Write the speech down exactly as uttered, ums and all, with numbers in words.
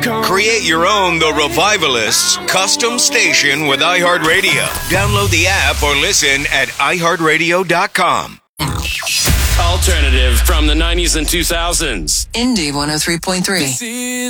com. Create your own The Revivalists custom station with iHeartRadio. Download the app or listen at i heart radio dot com. Alternative from the nineties and two thousands. Indie one oh three point three.